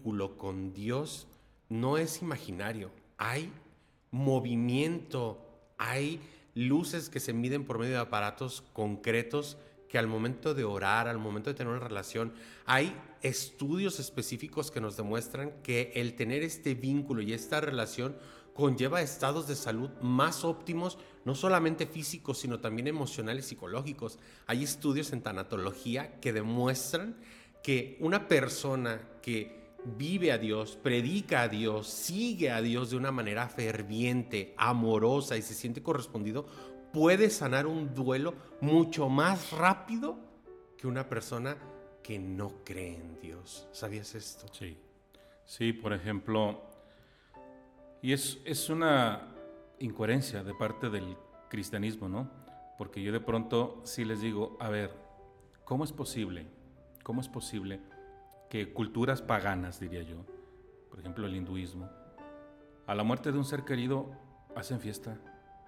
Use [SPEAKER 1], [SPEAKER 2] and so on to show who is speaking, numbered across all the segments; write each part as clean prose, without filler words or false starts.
[SPEAKER 1] vínculo con Dios no es imaginario. Hay movimiento, hay luces que se miden por medio de aparatos concretos que al momento de orar, al momento de tener una relación, hay estudios específicos que nos demuestran que el tener este vínculo y esta relación conlleva estados de salud más óptimos, no solamente físicos, sino también emocionales y psicológicos. Hay estudios en tanatología que demuestran que una persona que vive a Dios, predica a Dios, sigue a Dios de una manera ferviente, amorosa y se siente correspondido, puede sanar un duelo mucho más rápido que una persona que no cree en Dios. ¿Sabías esto?
[SPEAKER 2] Sí, sí, por ejemplo, y es una incoherencia de parte del cristianismo, ¿no? Porque yo de pronto sí les digo, a ver, ¿cómo es posible? ¿Cómo es posible que culturas paganas, diría yo, por ejemplo el hinduismo, a la muerte de un ser querido hacen fiesta?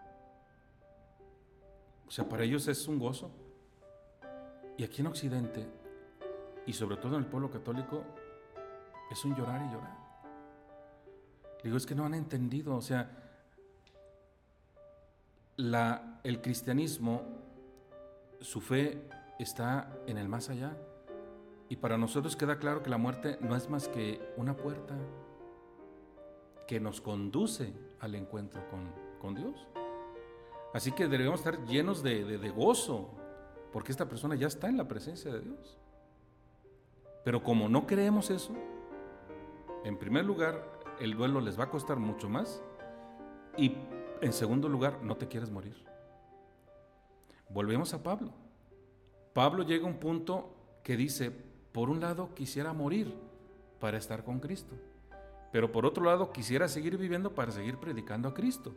[SPEAKER 2] O sea, para ellos es un gozo. Y aquí en Occidente, y sobre todo en el pueblo católico, es un llorar y llorar. Digo, es que no han entendido, o sea, el cristianismo, su fe está en el más allá. Y para nosotros queda claro que la muerte no es más que una puerta que nos conduce al encuentro con Dios. Así que debemos estar llenos de gozo, porque esta persona ya está en la presencia de Dios. Pero como no creemos eso, en primer lugar, el duelo les va a costar mucho más, y en segundo lugar, no te quieres morir. Volvemos a Pablo. Pablo llega a un punto que dice, por un lado quisiera morir para estar con Cristo, pero por otro lado quisiera seguir viviendo para seguir predicando a Cristo.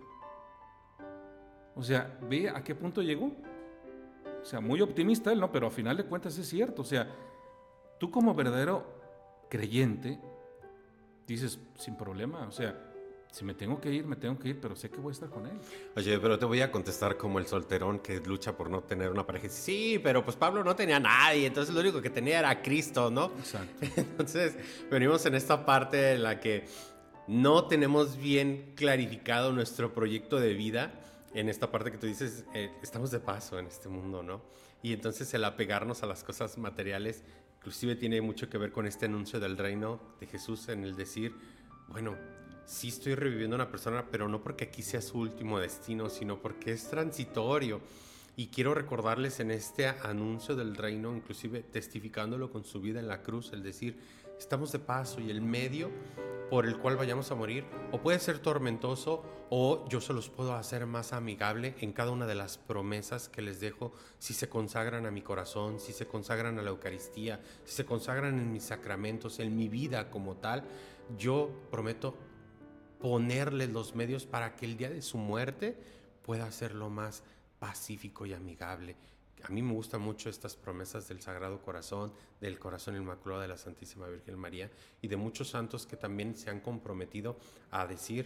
[SPEAKER 2] O sea, ve a qué punto llegó. O sea, muy optimista él, ¿no? Pero a final de cuentas es cierto. O sea, tú como verdadero creyente dices, sin problema, o sea, si me tengo que ir, me tengo que ir, pero sé que voy a estar con él.
[SPEAKER 1] Oye, pero te voy a contestar como el solterón que lucha por no tener una pareja. Sí, pero pues Pablo no tenía a nadie, entonces lo único que tenía era a Cristo, ¿no?
[SPEAKER 2] Exacto.
[SPEAKER 1] Entonces venimos en esta parte en la que no tenemos bien clarificado nuestro proyecto de vida. En esta parte que tú dices, estamos de paso en este mundo, ¿no? Y entonces el apegarnos a las cosas materiales, inclusive tiene mucho que ver con este anuncio del reino de Jesús en el decir, bueno, sí estoy reviviendo a una persona, pero no porque aquí sea su último destino, sino porque es transitorio. Y quiero recordarles en este anuncio del reino, inclusive testificándolo con su vida en la cruz, el decir, estamos de paso y el medio por el cual vayamos a morir, o puede ser tormentoso, o yo se los puedo hacer más amigable en cada una de las promesas que les dejo, si se consagran a mi corazón, si se consagran a la Eucaristía, si se consagran en mis sacramentos, en mi vida como tal. Yo prometo ponerles los medios para que el día de su muerte pueda ser lo más pacífico y amigable. A mí me gustan mucho estas promesas del Sagrado Corazón, del Corazón Inmaculado de la Santísima Virgen María y de muchos santos que también se han comprometido a decir,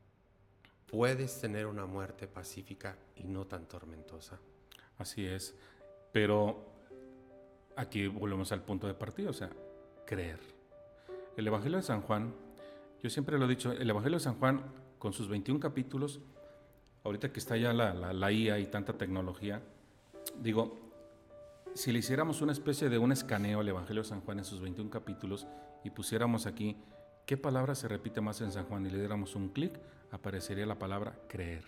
[SPEAKER 1] puedes tener una muerte pacífica y no tan tormentosa.
[SPEAKER 2] Así es. Pero aquí volvemos al punto de partida, o sea, creer. El Evangelio de San Juan, yo siempre lo he dicho, el Evangelio de San Juan, con sus 21 capítulos, ahorita que está ya la IA y tanta tecnología, digo, si le hiciéramos una especie de un escaneo al Evangelio de San Juan en sus 21 capítulos y pusiéramos aquí qué palabra se repite más en San Juan y le diéramos un clic, aparecería la palabra creer.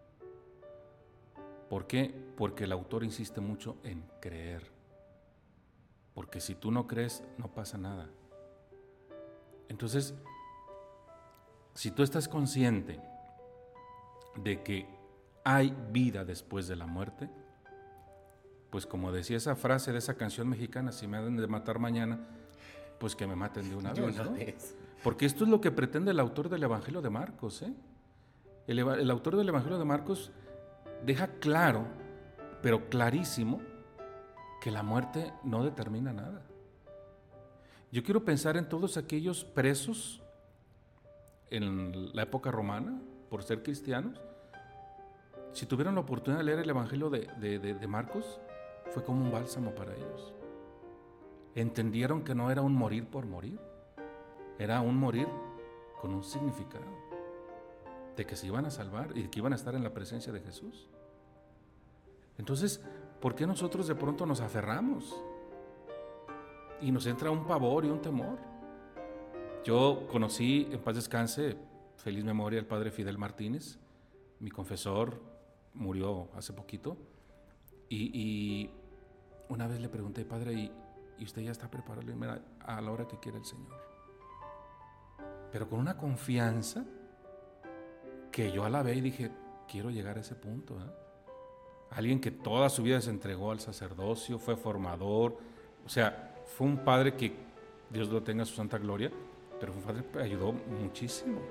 [SPEAKER 2] ¿Por qué? Porque el autor insiste mucho en creer. Porque si tú no crees, no pasa nada. Entonces, si tú estás consciente de que hay vida después de la muerte, pues como decía esa frase de esa canción mexicana, si me han de matar mañana, pues que me maten de una vez, ¿no? Porque esto es lo que pretende el autor del Evangelio de Marcos, ¿eh? El autor del Evangelio de Marcos deja claro, pero clarísimo, que la muerte no determina nada. Yo quiero pensar en todos aquellos presos en la época romana, por ser cristianos. Si tuvieron la oportunidad de leer el Evangelio de Marcos, fue como un bálsamo para ellos. Entendieron que no era un morir por morir. era un morir con un significado, de que se iban a salvar y que iban a estar en la presencia de Jesús. Entonces, ¿por qué nosotros de pronto nos aferramos? Y nos entra un pavor y un temor. Yo conocí, en paz descanse, feliz memoria, al padre Fidel Martínez. Mi confesor murió hace poquito. Y una vez le pregunté, padre, ¿y usted ya está preparado a la hora que quiere el Señor? Pero con una confianza que yo alabé y dije, quiero llegar a ese punto, ¿eh? Alguien que toda su vida se entregó al sacerdocio, fue formador, o sea, fue un padre que Dios lo tenga en su santa gloria, pero fue un padre que ayudó muchísimo.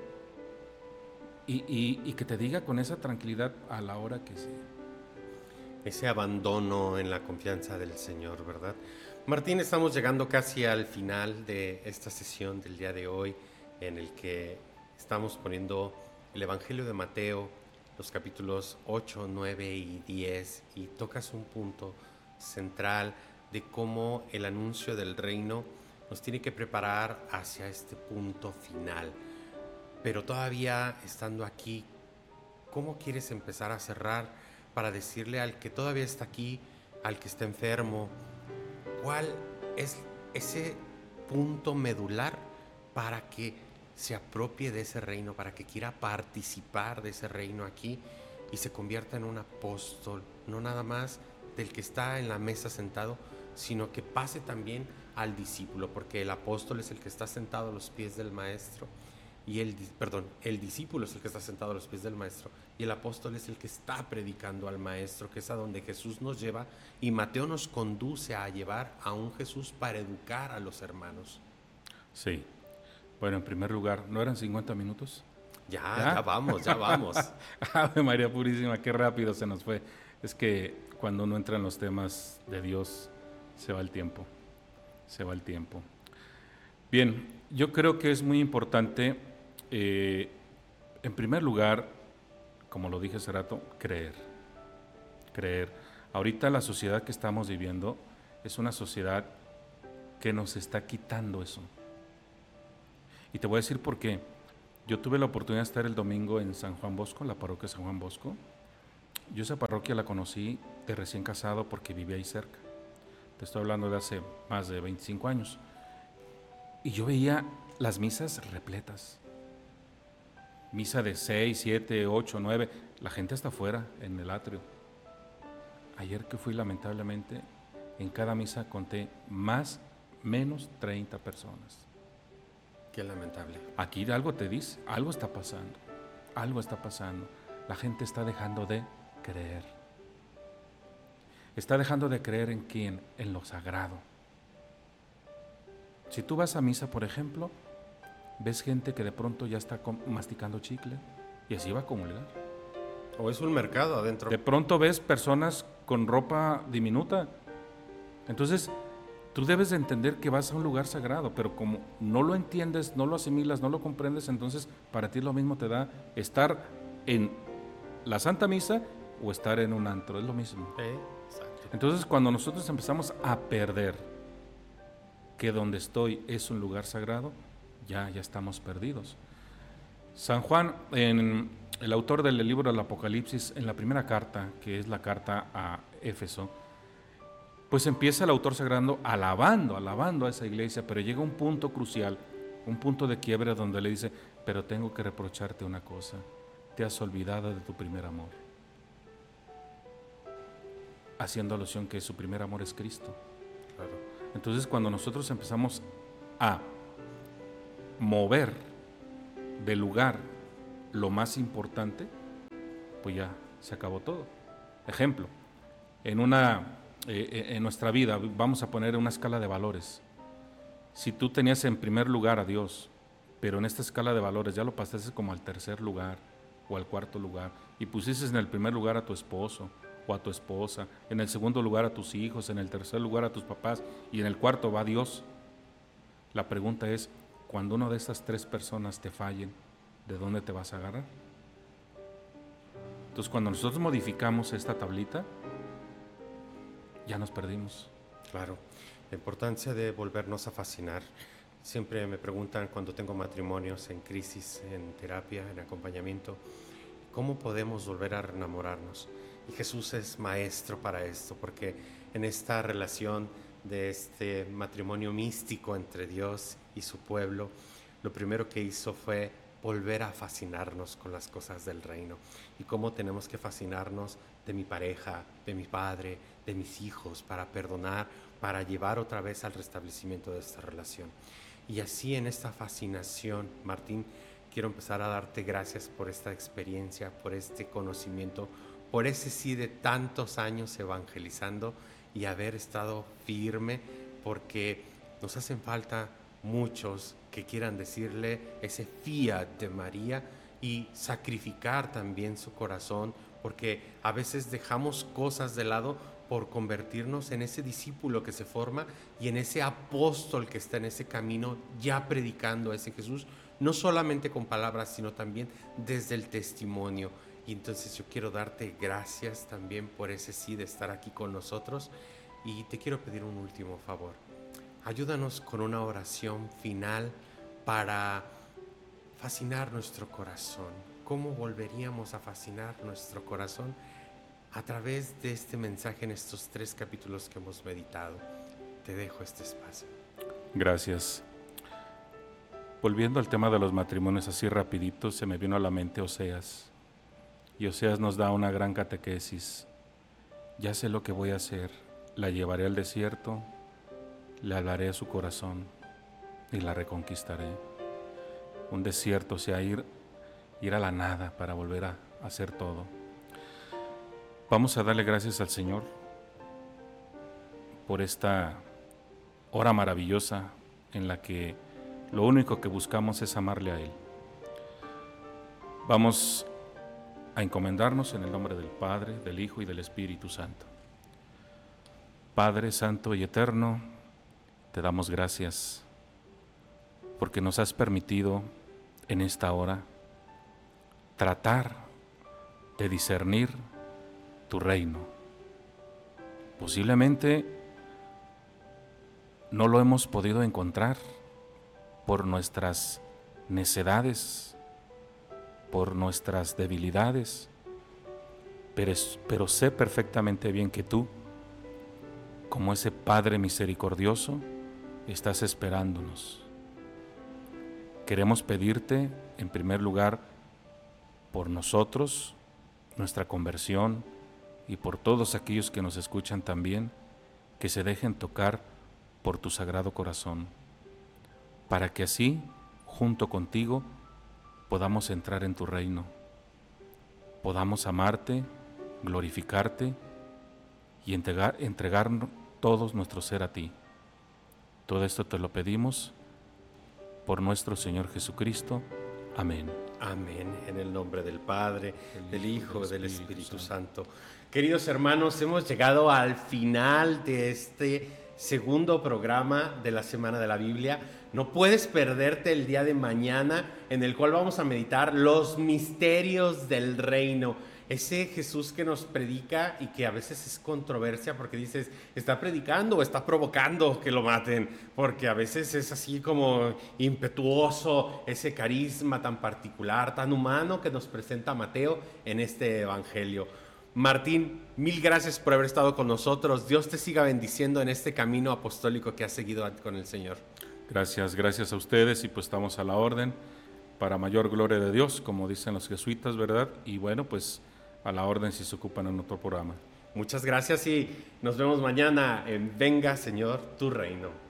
[SPEAKER 2] Y que te diga con esa tranquilidad a la hora que sea.
[SPEAKER 1] Ese abandono en la confianza del Señor, ¿verdad? Martín, estamos llegando casi al final de esta sesión del día de hoy, en el que estamos poniendo el Evangelio de Mateo, los capítulos 8, 9 y 10, y tocas un punto central de cómo el anuncio del reino nos tiene que preparar hacia este punto final. Pero todavía estando aquí, ¿cómo quieres empezar a cerrar para decirle al que todavía está aquí, al que está enfermo, cuál es ese punto medular para que se apropie de ese reino, para que quiera participar de ese reino aquí y se convierta en un apóstol, no nada más del que está en la mesa sentado, sino que pase también al discípulo, porque el apóstol es el que está sentado a los pies del maestro, y el discípulo es el que está sentado a los pies del maestro, y el apóstol es el que está predicando al maestro, que es a donde Jesús nos lleva, y Mateo nos conduce a llevar a un Jesús para educar a los hermanos.
[SPEAKER 2] Sí. Bueno, en primer lugar, ¿no eran 50 minutos?
[SPEAKER 1] Ya vamos.
[SPEAKER 2] Ave María Purísima, qué rápido se nos fue. Es que cuando uno entra en los temas de Dios, se va el tiempo. Bien, yo creo que es muy importante, en primer lugar, como lo dije hace rato, creer. Ahorita la sociedad que estamos viviendo es una sociedad que nos está quitando eso. Y te voy a decir por qué. Yo tuve la oportunidad de estar el domingo en San Juan Bosco, en la parroquia San Juan Bosco. Yo esa parroquia la conocí de recién casado porque vivía ahí cerca. Te estoy hablando de hace más de 25 años. Y yo veía las misas repletas. Misa de 6, 7, 8, 9. La gente está afuera, en el atrio. Ayer que fui, lamentablemente, en cada misa conté menos 30 personas.
[SPEAKER 1] Qué lamentable.
[SPEAKER 2] Aquí algo te dice, algo está pasando. La gente está dejando de creer. Está dejando de creer en quién, en lo sagrado. Si tú vas a misa, por ejemplo, ves gente que de pronto ya está masticando chicle y así va a comulgar.
[SPEAKER 1] O es un mercado adentro.
[SPEAKER 2] De pronto ves personas con ropa diminuta. Entonces, tú debes de entender que vas a un lugar sagrado, pero como no lo entiendes, no lo asimilas, no lo comprendes, entonces para ti lo mismo te da estar en la Santa Misa o estar en un antro, es lo mismo.
[SPEAKER 1] Exacto.
[SPEAKER 2] Entonces cuando nosotros empezamos a perder que donde estoy es un lugar sagrado, ya estamos perdidos. San Juan, el autor del libro del Apocalipsis, en la primera carta, que es la carta a Éfeso, pues empieza el autor sagrado alabando a esa iglesia, pero llega un punto crucial, un punto de quiebre donde le dice, pero tengo que reprocharte una cosa, te has olvidado de tu primer amor. Haciendo alusión que su primer amor es Cristo.
[SPEAKER 1] Claro.
[SPEAKER 2] Entonces cuando nosotros empezamos a mover de lugar lo más importante, pues ya se acabó todo. Ejemplo, en nuestra vida, vamos a poner una escala de valores. Si tú tenías en primer lugar a Dios, pero en esta escala de valores ya lo pasaste como al tercer lugar o al cuarto lugar, y pusiste en el primer lugar a tu esposo o a tu esposa, en el segundo lugar a tus hijos, en el tercer lugar a tus papás, y en el cuarto va Dios. La pregunta es, cuando una de estas tres personas te fallen, ¿de dónde te vas a agarrar? Entonces, cuando nosotros modificamos esta tablita, ya nos perdimos.
[SPEAKER 1] Claro, la importancia de volvernos a fascinar Siempre me preguntan cuando tengo matrimonios en crisis, en terapia, en acompañamiento, ¿cómo podemos volver a enamorarnos? Y Jesús es maestro para esto, porque en esta relación de este matrimonio místico entre Dios y su pueblo, lo primero que hizo fue volver a fascinarnos con las cosas del reino. Y cómo tenemos que fascinarnos de mi pareja, de mi padre, de mis hijos, para perdonar, para llevar otra vez al restablecimiento de esta relación. Y así en esta fascinación, Martín, quiero empezar a darte gracias por esta experiencia, por este conocimiento, por ese sí de tantos años evangelizando y haber estado firme, porque nos hacen falta muchos que quieran decirle ese fiat de María y sacrificar también su corazón, porque a veces dejamos cosas de lado por convertirnos en ese discípulo que se forma y en ese apóstol que está en ese camino ya predicando a ese Jesús, no solamente con palabras, sino también desde el testimonio. Y entonces yo quiero darte gracias también por ese sí de estar aquí con nosotros, y te quiero pedir un último favor. Ayúdanos con una oración final para fascinar nuestro corazón. ¿Cómo volveríamos a fascinar nuestro corazón? A través de este mensaje en estos 3 capítulos que hemos meditado. Te dejo este espacio.
[SPEAKER 2] Gracias. Volviendo al tema de los matrimonios así rapidito, se me vino a la mente Oseas. Y Oseas nos da una gran catequesis. Ya sé lo que voy a hacer. La llevaré al desierto, le hablaré a su corazón y la reconquistaré. Un desierto, o sea, ir a la nada para volver a hacer todo. Vamos a darle gracias al Señor por esta hora maravillosa en la que lo único que buscamos es amarle a Él. Vamos a encomendarnos en el nombre del Padre, del Hijo y del Espíritu Santo. Padre Santo y Eterno, te damos gracias porque nos has permitido en esta hora tratar de discernir tu reino. Posiblemente no lo hemos podido encontrar por nuestras necedades, por nuestras debilidades, pero sé perfectamente bien que tú, como ese Padre misericordioso, estás esperándonos. Queremos pedirte, en primer lugar, por nosotros, nuestra conversión, y por todos aquellos que nos escuchan también, que se dejen tocar por tu sagrado corazón, para que así, junto contigo, podamos entrar en tu reino, podamos amarte, glorificarte y entregar todo nuestro ser a ti. Todo esto te lo pedimos por nuestro Señor Jesucristo. Amén.
[SPEAKER 1] Amén. En el nombre del Padre, del Hijo, del Espíritu Santo. Queridos hermanos, hemos llegado al final de este segundo programa de la Semana de la Biblia. No puedes perderte el día de mañana, en el cual vamos a meditar los misterios del reino. Ese Jesús que nos predica y que a veces es controversia porque dices, ¿está predicando o está provocando que lo maten? Porque a veces es así como impetuoso, ese carisma tan particular, tan humano que nos presenta Mateo en este evangelio. Martín, mil gracias por haber estado con nosotros. Dios te siga bendiciendo en este camino apostólico que has seguido con el Señor.
[SPEAKER 2] Gracias a ustedes, y pues estamos a la orden para mayor gloria de Dios, como dicen los jesuitas, ¿verdad? Y bueno, pues a la orden si se ocupan en otro programa.
[SPEAKER 1] Muchas gracias y nos vemos mañana en Venga, Señor, tu reino.